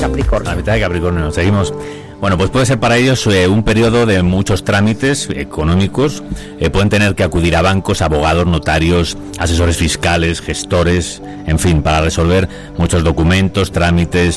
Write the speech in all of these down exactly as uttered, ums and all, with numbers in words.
Capricornio. La mitad de Capricornio, seguimos. Bueno, pues puede ser para ellos eh, un periodo de muchos trámites económicos. Eh, pueden tener que acudir a bancos, abogados, notarios, asesores fiscales, gestores, en fin, para resolver muchos documentos, trámites,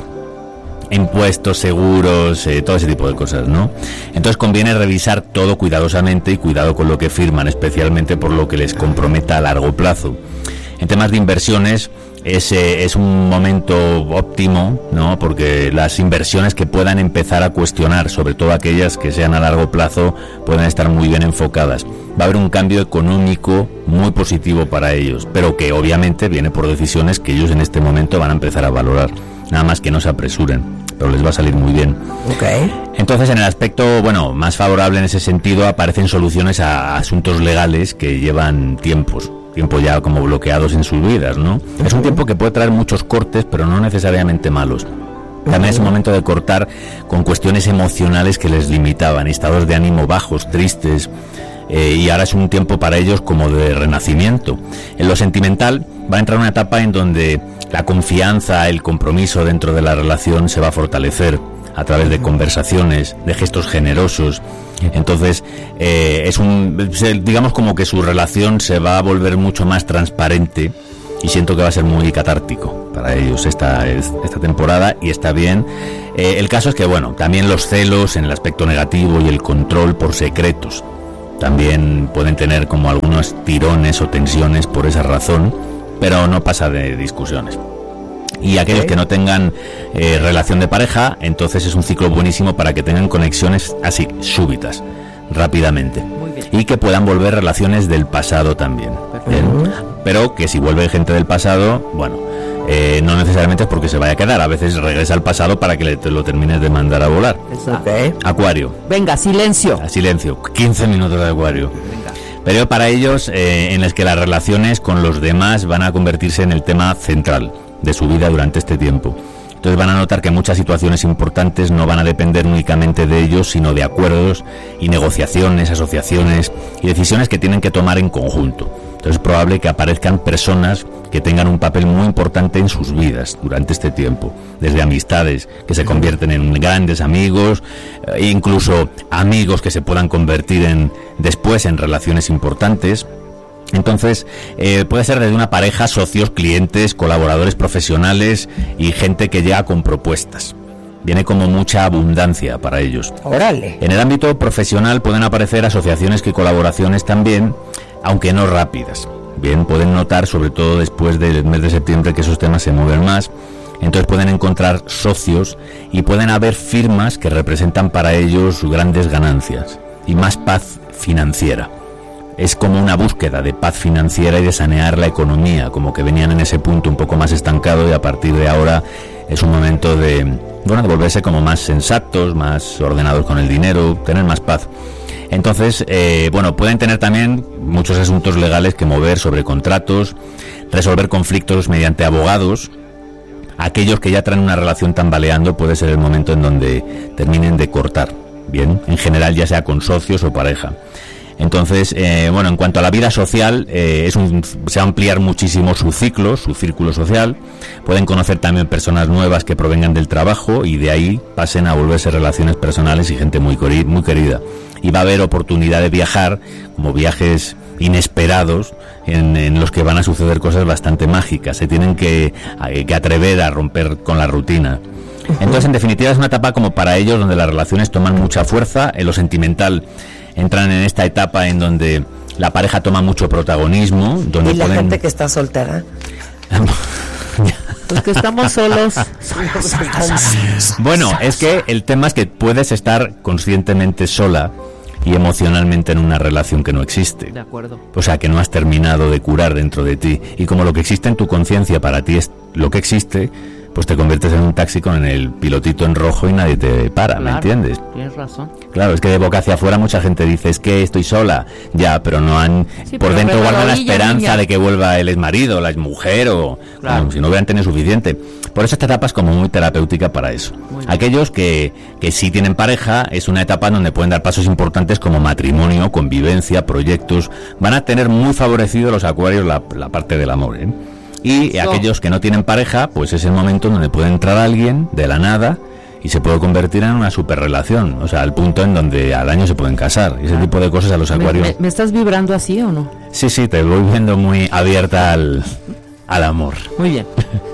impuestos, seguros, eh, todo ese tipo de cosas, ¿no? Entonces conviene revisar todo cuidadosamente y cuidado con lo que firman, especialmente por lo que les comprometa a largo plazo. En temas de inversiones, es, eh, es un momento óptimo, ¿no? Porque las inversiones que puedan empezar a cuestionar, sobre todo aquellas que sean a largo plazo, pueden estar muy bien enfocadas. Va a haber un cambio económico muy positivo para ellos, pero que obviamente viene por decisiones que ellos en este momento van a empezar a valorar. Nada más que no se apresuren, pero les va a salir muy bien. Okay. Entonces, en el aspecto, bueno, más favorable en ese sentido, aparecen soluciones a asuntos legales que llevan tiempos, tiempo ya como bloqueados en sus vidas, ¿no? Uh-huh. Es un tiempo que puede traer muchos cortes, pero no necesariamente malos. También uh-huh. es un momento de cortar con cuestiones emocionales que les limitaban, estados de ánimo bajos, tristes, eh, y ahora es un tiempo para ellos como de renacimiento. En lo sentimental, va a entrar una etapa en donde la confianza, el compromiso dentro de la relación se va a fortalecer a través de conversaciones, de gestos generosos. Entonces, eh, es un, digamos como que su relación se va a volver mucho más transparente y siento que va a ser muy catártico para ellos esta, esta temporada y está bien. Eh, el caso es que, bueno, también los celos en el aspecto negativo y el control por secretos también pueden tener como algunos tirones o tensiones por esa razón, pero no pasa de discusiones. Y aquellos okay. que no tengan eh, relación de pareja, entonces es un ciclo buenísimo para que tengan conexiones así, súbitas, rápidamente. Y que puedan volver relaciones del pasado también. ¿Bien? Pero que si vuelve gente del pasado, bueno, eh, no necesariamente es porque se vaya a quedar. A veces regresa al pasado para que le, te lo termines de mandar a volar. Okay. Acuario. Venga, silencio. A silencio. quince minutos de Acuario. Venga. Pero para ellos, eh, en los que las relaciones con los demás van a convertirse en el tema central de su vida durante este tiempo. Entonces van a notar que muchas situaciones importantes no van a depender únicamente de ellos, sino de acuerdos y negociaciones, asociaciones y decisiones que tienen que tomar en conjunto. Entonces es probable que aparezcan personas que tengan un papel muy importante en sus vidas durante este tiempo, desde amistades que se convierten en grandes amigos, e incluso amigos que se puedan convertir en después en relaciones importantes. Entonces, eh, puede ser desde una pareja, socios, clientes, colaboradores profesionales y gente que llega con propuestas. Viene como mucha abundancia para ellos. ¡Órale! En el ámbito profesional pueden aparecer asociaciones y colaboraciones también, aunque no rápidas. Bien, pueden notar, sobre todo después del mes de septiembre, que esos temas se mueven más. Entonces pueden encontrar socios y pueden haber firmas que representan para ellos grandes ganancias y más paz financiera. Es como una búsqueda de paz financiera y de sanear la economía, como que venían en ese punto un poco más estancado y a partir de ahora es un momento de, bueno, de volverse como más sensatos, más ordenados con el dinero, tener más paz. Entonces, eh, bueno, pueden tener también muchos asuntos legales que mover sobre contratos, resolver conflictos mediante abogados. Aquellos que ya traen una relación tambaleando puede ser el momento en donde terminen de cortar, bien, en general ya sea con socios o pareja. Entonces, eh, bueno, en cuanto a la vida social, eh, es un, se va a ampliar muchísimo su ciclo, su círculo social. Pueden conocer también personas nuevas que provengan del trabajo y de ahí pasen a volverse relaciones personales y gente muy, muy querida. Y va a haber oportunidad de viajar, como viajes inesperados, en, en los que van a suceder cosas bastante mágicas. Se tienen que, que atrever a romper con la rutina. Entonces, en definitiva, es una etapa como para ellos donde las relaciones toman mucha fuerza. En lo sentimental entran en esta etapa en donde la pareja toma mucho protagonismo, donde y la pueden... gente que está soltera. Los que estamos solos. Bueno, es que el tema es que puedes estar conscientemente sola y emocionalmente en una relación que no existe. De acuerdo. O sea, que no has terminado de curar dentro de ti. Y como lo que existe en tu conciencia para ti es lo que existe, pues te conviertes en un taxi con el pilotito en rojo y nadie te para, claro, ¿me entiendes? Tienes razón. Claro, es que de boca hacia afuera mucha gente dice, es que estoy sola, ya, pero no han, sí, por dentro guardan la esperanza niña. de que vuelva el exmarido, la exmujer o, claro. bueno, si no hubieran tenido suficiente. Por eso esta etapa es como muy terapéutica para eso. Aquellos que, que sí tienen pareja, es una etapa donde pueden dar pasos importantes como matrimonio, convivencia, proyectos, van a tener muy favorecidos los acuarios la, la parte del amor, ¿eh? Y Eso. aquellos que no tienen pareja, pues es el momento donde puede entrar alguien de la nada y se puede convertir en una superrelación, o sea, al punto en donde al año se pueden casar. Y ese tipo de cosas a los ¿Me, acuarios. me, me estás vibrando así o no? Sí, sí, te voy viendo muy abierta al, al amor. Muy bien.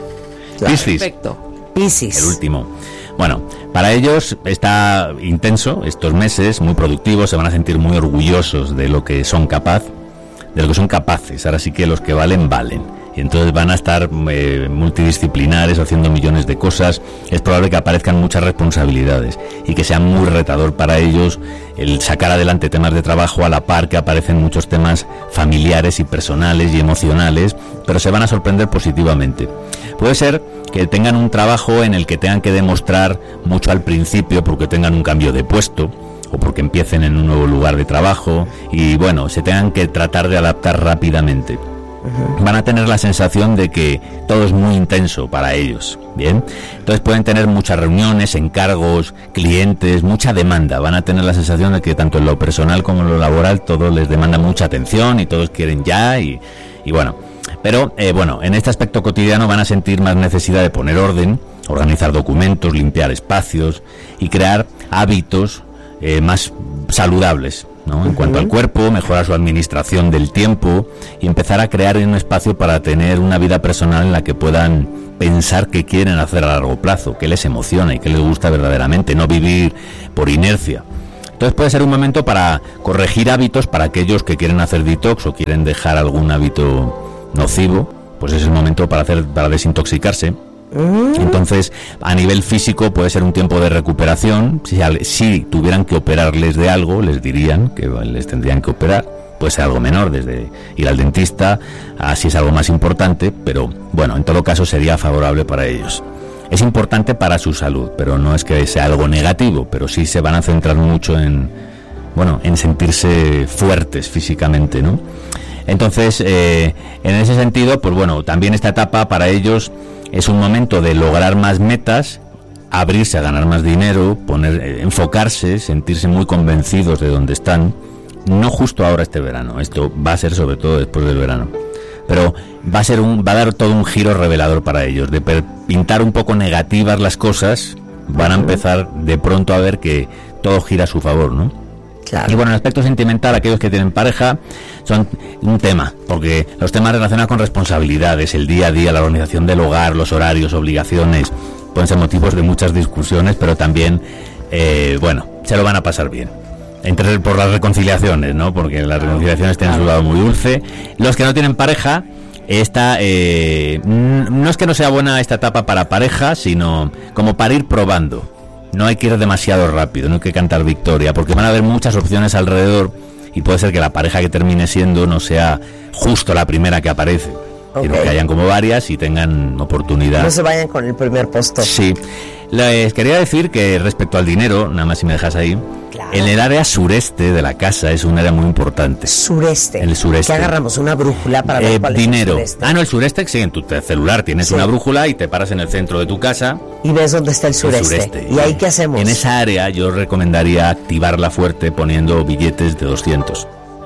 Piscis, Perfecto. el Piscis. último. Bueno, para ellos está intenso estos meses, muy productivos, se van a sentir muy orgullosos de lo que son capaz, de lo que son capaces. Ahora sí que los que valen, valen. Y entonces van a estar eh, multidisciplinares, haciendo millones de cosas. Es probable que aparezcan muchas responsabilidades y que sea muy retador para ellos el sacar adelante temas de trabajo a la par que aparecen muchos temas familiares y personales y emocionales, pero se van a sorprender positivamente. Puede ser que tengan un trabajo en el que tengan que demostrar mucho al principio porque tengan un cambio de puesto o porque empiecen en un nuevo lugar de trabajo y bueno, se tengan que tratar de adaptar rápidamente. Van a tener la sensación de que todo es muy intenso para ellos, ¿bien? Entonces pueden tener muchas reuniones, encargos, clientes, mucha demanda. Van a tener la sensación de que tanto en lo personal como en lo laboral todo les demanda mucha atención y todos quieren ya y, y bueno. Pero eh, bueno, en este aspecto cotidiano van a sentir más necesidad de poner orden, organizar documentos, limpiar espacios y crear hábitos eh, más saludables, ¿no? En cuanto al cuerpo, mejorar su administración del tiempo y empezar a crear un espacio para tener una vida personal en la que puedan pensar qué quieren hacer a largo plazo, qué les emociona y qué les gusta verdaderamente, no vivir por inercia. Entonces puede ser un momento para corregir hábitos para aquellos que quieren hacer detox o quieren dejar algún hábito nocivo, pues es el momento para hacer para desintoxicarse. Entonces, a nivel físico puede ser un tiempo de recuperación. Si, si tuvieran que operarles de algo, les dirían que les tendrían que operar. Puede ser algo menor, desde ir al dentista, así es algo más importante, pero bueno, en todo caso sería favorable para ellos. Es importante para su salud, pero no es que sea algo negativo, pero sí se van a centrar mucho en, bueno, en sentirse fuertes físicamente, ¿no? Entonces, eh, en ese sentido, pues bueno, también esta etapa para ellos es un momento de lograr más metas, abrirse a ganar más dinero, poner, eh, enfocarse, sentirse muy convencidos de dónde están. No justo ahora este verano, esto va a ser sobre todo después del verano. Pero va a ser un, va a dar todo un giro revelador para ellos, de per, pintar un poco negativas las cosas, van a empezar de pronto a ver que todo gira a su favor, ¿no? Claro. Y bueno, en el aspecto sentimental, aquellos que tienen pareja son un tema, porque los temas relacionados con responsabilidades, el día a día, la organización del hogar, los horarios, obligaciones, pueden ser motivos de muchas discusiones, pero también, eh, bueno, se lo van a pasar bien. Entre por las reconciliaciones, ¿no? Porque las reconciliaciones tienen su lado muy dulce. Los que no tienen pareja, esta eh, no es que no sea buena esta etapa para pareja, sino como para ir probando. No hay que ir demasiado rápido, no hay que cantar victoria, porque van a haber muchas opciones alrededor y puede ser que la pareja que termine siendo no sea justo la primera que aparece, okay, sino que hayan como varias y tengan oportunidad. No se vayan con el primer postor. Sí. Les quería decir que respecto al dinero, nada más si me dejas ahí, claro, en el área sureste de la casa es un área muy importante. Sureste. El sureste. ¿Qué agarramos? ¿Una brújula para ver eh, cuál dinero. es el sureste? Ah, no, el sureste, sí, en tu celular tienes sí. una brújula y te paras en el centro de tu casa. Y ves dónde está el sureste. El sureste. ¿Y ahí qué hacemos? En esa área yo recomendaría activarla fuerte poniendo billetes de doscientos.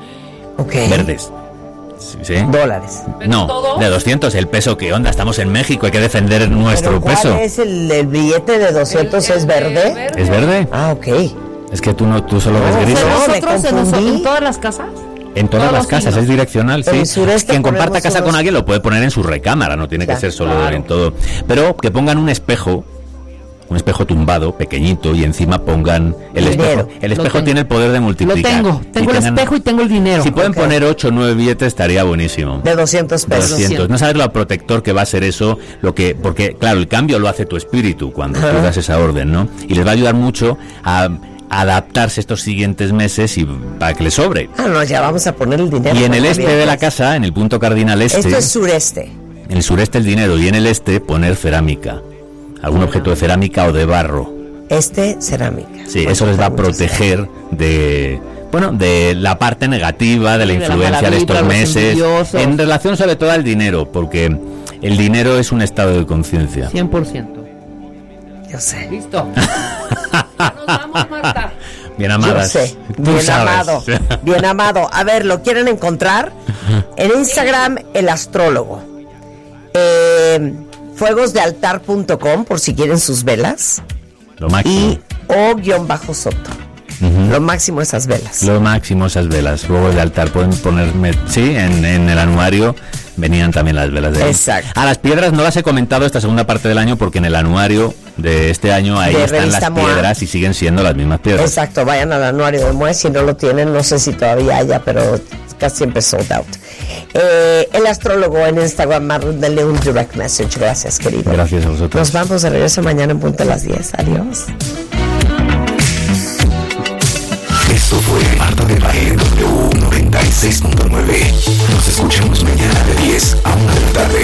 Ok. Verdes. ¿Sí? Dólares. No, todo? De doscientos, el peso, ¿qué onda? Estamos en México, hay que defender nuestro ¿Pero cuál peso. es el, el billete de doscientos? ¿Es verde? verde? ¿Es verde? Ah, ok. Es que tú no, tú solo no, ves gris. No, ¿Nosotros en, nosotros, en todas las casas? En todas las casas, signos. Es direccional, pero sí. Quien comparta casa unos... con alguien lo puede poner en su recámara, no tiene claro, que ser solo claro. en todo. Pero que pongan un espejo, un espejo tumbado, pequeñito, y encima pongan el dinero. espejo. El espejo tiene el poder de multiplicar. Lo tengo, tengo el tengan... espejo y tengo el dinero. Si pueden okay. poner ocho o nueve billetes estaría buenísimo. De doscientos pesos. De doscientos. No sabes lo protector que va a ser eso, lo que porque claro, el cambio lo hace tu espíritu cuando uh-huh. tú das esa orden, ¿no? Y les va a ayudar mucho a adaptarse estos siguientes meses y para que les sobre. Ah, no, ya vamos a poner el dinero. Y en el este de la casa, en el punto cardinal este. Esto es sureste. En el sureste el dinero y en el este poner cerámica. Algún objeto de cerámica o de barro. Este, cerámica. Sí, eso les va a proteger de, bueno, de la parte negativa, de la influencia de estos meses, en relación sobre todo al dinero, porque el dinero es un estado de conciencia. cien por ciento. Yo sé. Listo. Nos vamos, Marta. Bien amadas. Yo sé. Bien amado. Bien amado. A ver, ¿lo quieren encontrar? En Instagram, El Astrólogo. Eh, fuegos de altar punto com por si quieren sus velas. Lo máximo. Y o-soto. Uh-huh. Lo máximo esas velas. Lo máximo esas velas. Fuegos de altar. Pueden ponerme... Sí, en, en el anuario venían también las velas de... Exacto. A las piedras no las he comentado esta segunda parte del año porque en el anuario de este año ahí de están las Moa. Piedras y siguen siendo las mismas piedras. Exacto, vayan al anuario de Moa si no lo tienen, no sé si todavía haya, pero casi siempre sold out. Eh, el astrólogo en Instagram, mándenle un direct message. Gracias, querido. Gracias a vosotros. Nos vamos de regreso mañana en punto a las diez. Adiós. Esto fue Marta de Baile W noventa y seis punto nueve. Nos escuchamos mañana de diez a una de la tarde.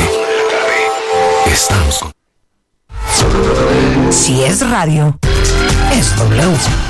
Estamos con... Si es radio, es W.